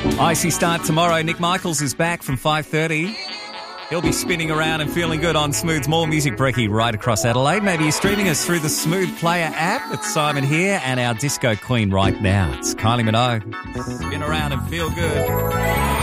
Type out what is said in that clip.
Icy start tomorrow. Nick Michaels is back from 5:30. He'll be spinning around and feeling good on Smooth's More Music Brekkie right across Adelaide. Maybe you're streaming us through the Smooth Player app. It's Simon here and our disco queen right now. It's Kylie Minogue. Spin around and feel good.